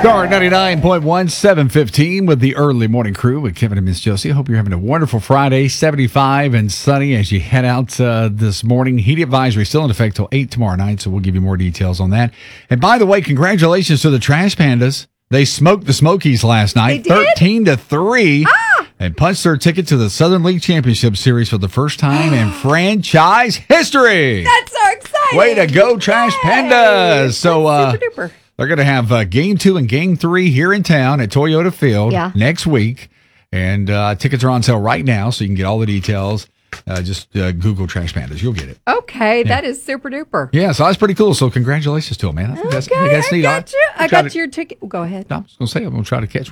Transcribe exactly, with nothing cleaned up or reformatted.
Star ninety-nine point one, seven fifteen with the early morning crew with Kevin and Miss Josie. I hope you're having a wonderful Friday, seventy-five and sunny as you head out uh, this morning. Heat advisory still in effect till eight tomorrow night, so we'll give you more details on that. And by the way, congratulations to the Trash Pandas. They smoked the Smokies last night, thirteen to three, ah! and punched their ticket to the Southern League Championship Series for the first time in franchise history. That's so exciting. Way to go, Trash Pandas. So, uh, super duper. They're going to have uh, game two and game three here in town at Toyota Field yeah. next week. And uh, tickets are on sale right now, so you can get all the details. Uh, just uh, Google Trash Pandas. You'll get it. Okay, yeah. that is super duper. Yeah, so that's pretty cool. So congratulations to them, man. I think okay, that's, I think that's I neat. got you. I try got to, your ticket. Go ahead. I was going to say, I'm going to try to catch